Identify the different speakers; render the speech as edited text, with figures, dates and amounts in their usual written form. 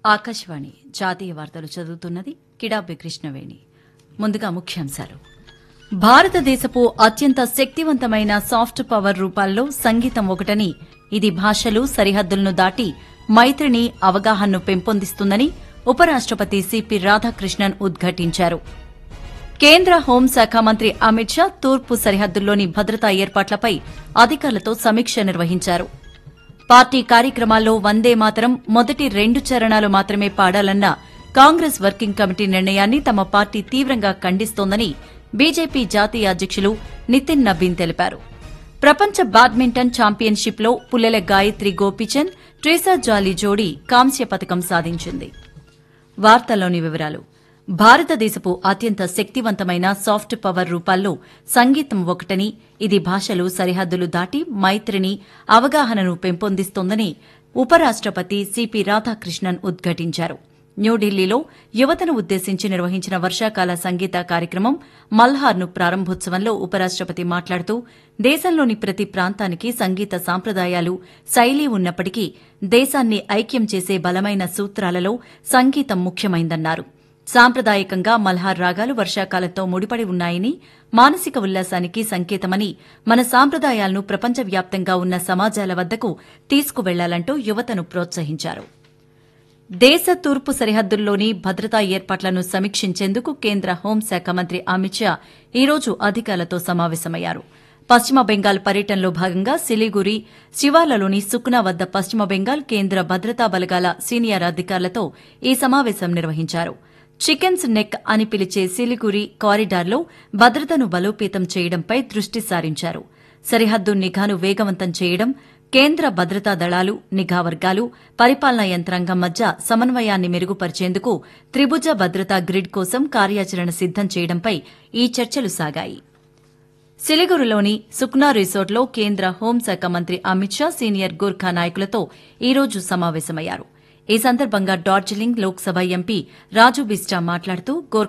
Speaker 1: ఆకాశవాణి జాతీయ వార్తలు చదువుతున్నది కిడాబి కృష్ణవేణి. ముందుగా ముఖ్యాంశాలు. భారతదేశపు అత్యంత శక్తివంతమైన సాఫ్ట్ పవర్ రూపాల్లో సంగీతం ఒకటని, ఇది భాషలు సరిహద్దులను దాటి మైత్రిని, అవగాహనను పెంపొందిస్తుందని ఉపరాష్టపతి సిపి రాధాకృష్ణన్ ఉద్ఘాటించారు. కేంద్ర హోంశాఖ మంత్రి అమిత్ షా తూర్పు సరిహద్దుల్లోని భద్రతా ఏర్పాట్లపై అధికారులతో సమీక్ష నిర్వహించారు. పార్టీ కార్యక్రమాల్లో వందే మాతరం మొదటి 2 చరణాలు మాత్రమే పాడాలన్న కాంగ్రెస్ వర్కింగ్ కమిటీ నిర్ణయాన్ని తమ పార్టీ తీవ్రంగా ఖండిస్తోందని బీజేపీ జాతీయ అధ్యకులు నితిన్ నబీన్ తెలిపారు. ప్రపంచ బ్యాడ్మింటన్ ఛాంపియన్షిప్లో పుల్లెల గాయత్రి గోపీచంద్, ట్రీసా జాలీ జోడీ కాంస్య పతకం సాధించింది. వార్తల్లోని వివరాలు. భారతదేశపు అత్యంత శక్తివంతమైన సాఫ్ట్ పవర్ రూపాల్లో సంగీతం ఒకటని, ఇది భాషలు సరిహద్దులు దాటి మైత్రిని, అవగాహనను పెంపొందిస్తోందని ఉపరాష్టపతి సిపి రాధాకృష్ణన్ ఉద్ఘాటించారు. న్యూఢిల్లీలో యువతను ఉద్దేశించి నిర్వహించిన వర్షాకాల సంగీత కార్యక్రమం మల్హార్ను ప్రారంభోత్సవంలో ఉపరాష్టపతి మాట్లాడుతూ, దేశంలోని ప్రతి ప్రాంతానికి సంగీత సాంప్రదాయాలు, శైలి ఉన్నప్పటికీ దేశాన్ని ఐక్యం చేసే బలమైన సూత్రాలలో సంగీతం ముఖ్యమైందన్నారు. సాంప్రదాయకంగా మల్హార్ రాగాలు వర్షాకాలంతో ముడిపడి ఉన్నాయని, మానసిక ఉల్లాసానికి సంకేతమని, మన సాంప్రదాయాలను ప్రపంచవ్యాప్తంగా ఉన్న సమాజాల వద్దకు తీసుకువెళ్లాలంటూ యువతను ప్రోత్సహించారు. దేశ తూర్పు సరిహద్దుల్లోని భద్రతా ఏర్పాట్లను సమీక్షించేందుకు కేంద్ర హోంశాఖ మంత్రి అమిత్ షా ఈరోజు అధికారులతో సమావేశమయ్యారు. పశ్చిమ బెంగాల్ పర్యటనలో భాగంగా సిలిగురి శివార్లలోని సుఖ్నా వద్ద పశ్చిమ బెంగాల్ కేంద్ర భద్రతా బలగాల సీనియర్ అధికారులతో ఈ సమావేశం నిర్వహించారు. చికెన్స్ నెక్ అని పిలిచే సిలిగురి కారిడార్లో భద్రతను బలోపేతం చేయడంపై దృష్టి సారించారు. సరిహద్దు నిఘాను వేగవంతం చేయడం, కేంద్ర భద్రతా దళాలు, నిఘా వర్గాలు, పరిపాలనా యంత్రాంగం మధ్య సమన్వయాన్ని మెరుగుపరిచేందుకు త్రిభుజ భద్రతా గ్రిడ్ కోసం కార్యాచరణ సిద్దం చేయడంపై ఈ చర్చలు సాగాయి. సిలిగురిలోని సుఖ్నా రిసార్ట్లో కేంద్ర హోంశాఖ మంత్రి అమిత్ షా సీనియర్ గూర్ఖా నాయకులతో ఈరోజు సమావేశమయ్యారు. ఈ సందర్భంగా డార్జిలింగ్ లోక్సభ ఎంపీ రాజు బిస్టా మాట్లాడుతూ,